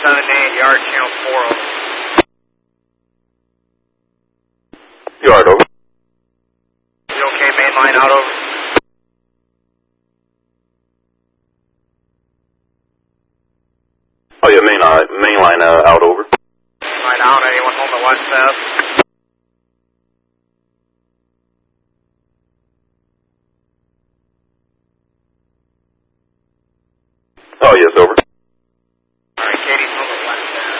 78, yard channel 40. Yard over. You okay, main line out over? Oh yeah, main line out over. Line out, anyone home at West Ave? Oh yes, over.